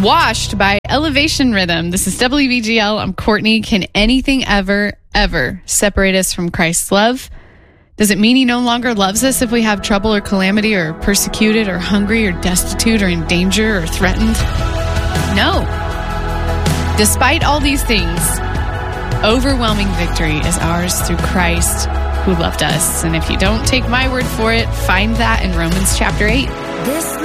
Washed by Elevation Rhythm. This is WBGL. I'm Courtney. Can anything ever separate us from Christ's love? Does it mean he no longer loves us if we have trouble or calamity or persecuted or hungry or destitute or in danger or threatened? No. Despite all these things, overwhelming victory is ours through Christ who loved us. And if you don't take my word for it, find that in Romans chapter 8.